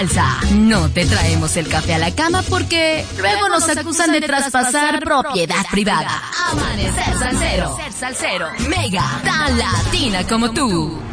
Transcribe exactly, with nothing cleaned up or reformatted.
No te traemos el café a la cama porque luego nos acusan de traspasar propiedad privada. Amanecer Salsero. Mega, tan latina como tú.